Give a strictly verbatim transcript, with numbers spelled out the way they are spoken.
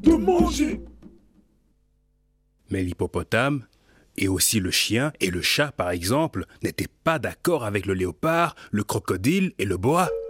de manger. Mais l'hippopotame, et aussi le chien et le chat par exemple, n'étaient pas d'accord avec le léopard, le crocodile et le boa.